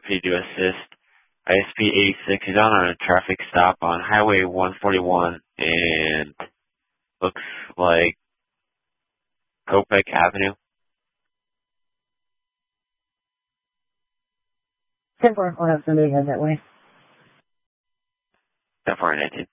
ready to assist. ISP 86 is on a traffic stop on Highway 141 and looks like Kopek Avenue. 10-4, we'll have somebody head that way. 10-4-19.